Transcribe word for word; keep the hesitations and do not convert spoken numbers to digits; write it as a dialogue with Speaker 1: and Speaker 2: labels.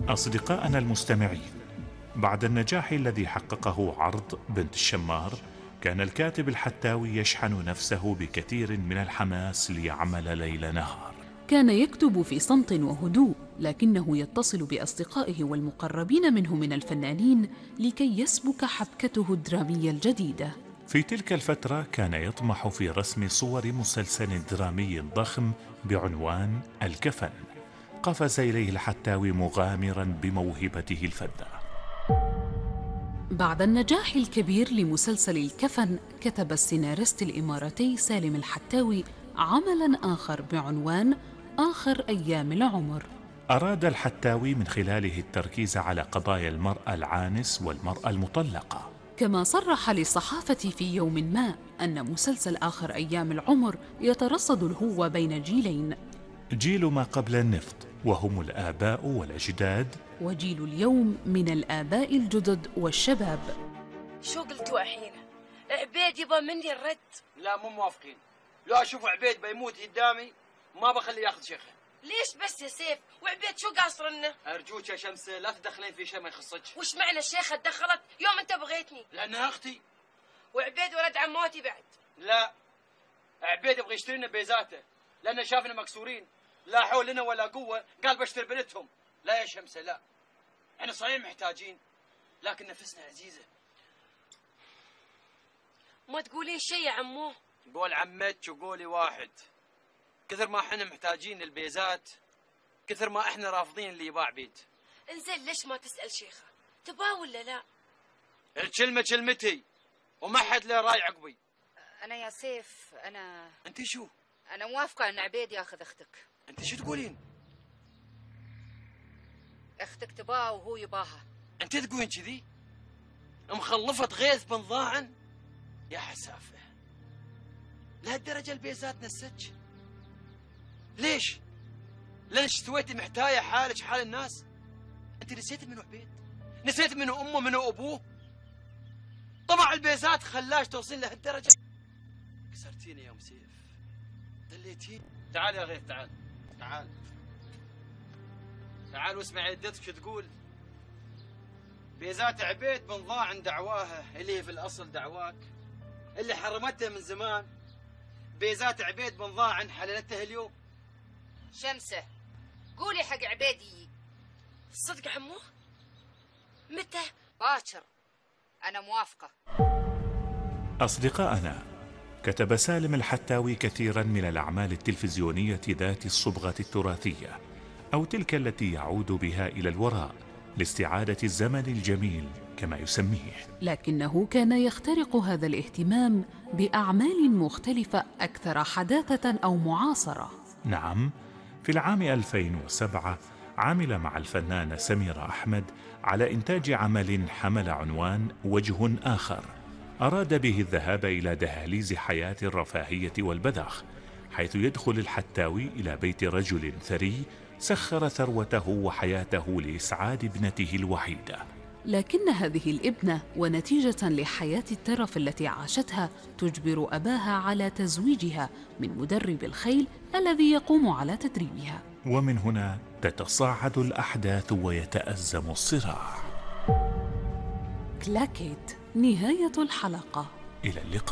Speaker 1: أصدقائنا المستمعين، بعد النجاح الذي حققه عرض بنت الشمار، كان الكاتب الحتاوي يشحن نفسه بكثير من الحماس ليعمل ليل نهار.
Speaker 2: كان يكتب في صمت وهدوء، لكنه يتصل بأصدقائه والمقربين منه من الفنانين لكي يسبك حبكته الدرامية الجديدة.
Speaker 1: في تلك الفترة كان يطمح في رسم صور مسلسل درامي ضخم بعنوان الكفن، قفز إليه الحتاوي مغامرا بموهبته الفذة.
Speaker 2: بعد النجاح الكبير لمسلسل الكفن، كتب السيناريست الإماراتي سالم الحتاوي عملاً آخر بعنوان آخر أيام العمر.
Speaker 1: أراد الحتاوي من خلاله التركيز على قضايا المرأة العانس والمرأة المطلقة.
Speaker 2: كما صرح للصحافة في يوم ما أن مسلسل آخر أيام العمر يترصد الهوة بين جيلين:
Speaker 1: جيل ما قبل النفط وهم الآباء والأجداد،
Speaker 2: وجيل اليوم من الآباء الجدد والشباب.
Speaker 3: شو قلتوا الحين؟ عبيد يبغى مني الرد.
Speaker 4: لا مو موافقين. لو اشوف عبيد بيموت قدامي ما بخليه ياخذ شيخه.
Speaker 3: ليش بس يا سيف؟ وعبيد شو قاصر لنا؟
Speaker 4: ارجوك يا شمسه لا تدخلين في شيء ما يخصك.
Speaker 3: وش معنى الشيخه تدخلت يوم انت بغيتني؟
Speaker 4: لانها اختي.
Speaker 3: وعبيد ولد عموتي بعد.
Speaker 4: لا عبيد يبغى يشتري لنا بيزاته لانه شافنا مكسورين، لا حول لنا ولا قوه، قال بشتري بنتهم. لا يا شمسه لا، احنا صحيح محتاجين لكن نفسنا عزيزه.
Speaker 3: ما تقولين شيء يا عمو.
Speaker 4: قول عمتك وقولي واحد. كثر ما احنا محتاجين البيزات كثر ما احنا رافضين اللي يباع بيت.
Speaker 3: انزين ليش ما تسأل شيخة تباه ولا لا؟
Speaker 4: الكلمة كلمتي وما حد له راي عقبي.
Speaker 5: انا يا سيف انا
Speaker 4: انت شو؟
Speaker 5: انا موافقة ان عبيد ياخذ اختك.
Speaker 4: انت شو تقولين؟
Speaker 5: اختك تباه وهو يباها.
Speaker 4: انت تقولين كذي؟ مخلفة غيث بن ضاعن؟ يا حسافة لهالدرجة البيزات نسج؟ ليش؟ لان اشتويتي محتاية حالك حال الناس؟ انت نسيت منو عبيد؟ نسيت منو امه منو ابوه؟ طبع البيزات خلاش توصلين لهالدرجة؟ كسرتيني يا ام سيف، دليتيني. تعال يا غيث تعال تعال تعال واسمع عدتك شو تقول. بيزات عبيد بن ضاعن دعواها اللي هي في الاصل دعواك اللي حرمتها من زمان. بيزات عبيد بن ضاعن حللتها اليوم.
Speaker 5: شمسة قولي حق عبيدي.
Speaker 3: صدق عمو؟ متى؟
Speaker 5: باكر. أنا موافقة.
Speaker 1: أصدقائنا، كتب سالم الحتاوي كثيرا من الأعمال التلفزيونية ذات الصبغة التراثية، أو تلك التي يعود بها إلى الوراء لاستعادة الزمن الجميل كما يسميه.
Speaker 2: لكنه كان يخترق هذا الاهتمام بأعمال مختلفة أكثر حداثة أو معاصرة.
Speaker 1: نعم، في العام ألفين وسبعة عمل مع الفنانة سميرة أحمد على إنتاج عمل حمل عنوان وجه آخر، أراد به الذهاب إلى دهاليز حياة الرفاهية والبذاخ، حيث يدخل الحتاوي إلى بيت رجل ثري سخر ثروته وحياته لإسعاد ابنته الوحيدة.
Speaker 2: لكن هذه الابنة ونتيجة لحياة الترف التي عاشتها تجبر أباها على تزويجها من مدرب الخيل الذي يقوم على تدريبها.
Speaker 1: ومن هنا تتصاعد الأحداث ويتأزم الصراع.
Speaker 2: كلاكيت، نهاية الحلقة.
Speaker 1: إلى اللقاء.